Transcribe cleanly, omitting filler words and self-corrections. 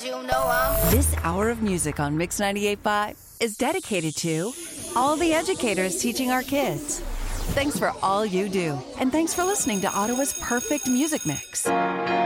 'cause you know I'm... This hour of music on Mix 98.5 is dedicated to all the educators teaching our kids. Thanks for all you do, and thanks for listening to Ottawa's Perfect Music Mix.